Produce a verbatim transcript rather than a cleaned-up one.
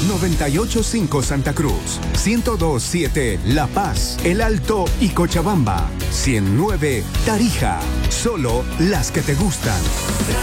noventa y ocho punto cinco Santa Cruz, ciento dos punto siete La Paz, El Alto y Cochabamba, ciento nueve Tarija. Solo las que te gustan.